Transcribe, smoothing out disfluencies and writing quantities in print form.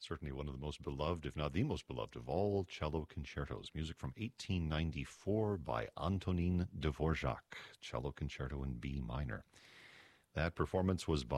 Certainly one of the most beloved, if not the most beloved, of all cello concertos. Music from 1894 by Antonin Dvorak, cello concerto in B minor. That performance was by